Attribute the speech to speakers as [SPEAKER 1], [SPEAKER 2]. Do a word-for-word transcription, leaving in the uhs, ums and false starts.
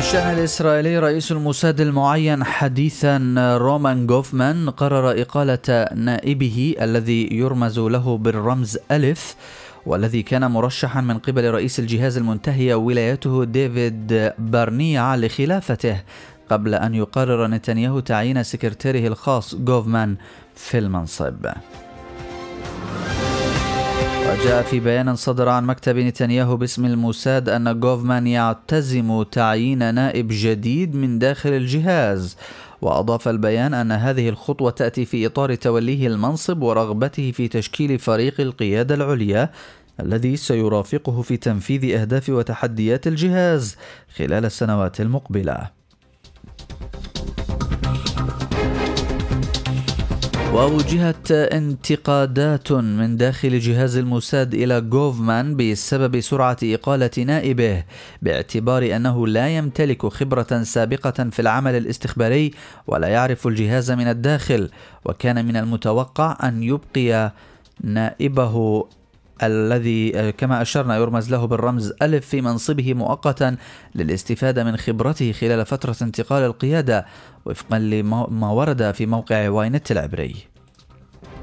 [SPEAKER 1] الشأن الإسرائيلي رئيس الموساد المعين حديثا رومان غوفمان قرر إقالة نائبه الذي يرمز له بالرمز ألف والذي كان مرشحا من قبل رئيس الجهاز المنتهي ولايته ديفيد بارنيا لخلافته، قبل أن يقرر نتنياهو تعيين سكرتيره الخاص غوفمان في المنصب. وجاء في بيان صدر عن مكتب نتنياهو باسم الموساد أن غوفمان يعتزم تعيين نائب جديد من داخل الجهاز، وأضاف البيان أن هذه الخطوة تأتي في إطار توليه المنصب ورغبته في تشكيل فريق القيادة العليا الذي سيرافقه في تنفيذ أهداف وتحديات الجهاز خلال السنوات المقبلة. ووجهت انتقادات من داخل جهاز الموساد إلى غوفمان بسبب سرعة إقالة نائبه، باعتبار أنه لا يمتلك خبرة سابقة في العمل الاستخباري ولا يعرف الجهاز من الداخل، وكان من المتوقع أن يبقي نائبه الذي كما أشرنا يرمز له بالرمز ألف في منصبه مؤقتا للاستفادة من خبرته خلال فترة انتقال القيادة، وفقا لما ورد في موقع واينت العبري.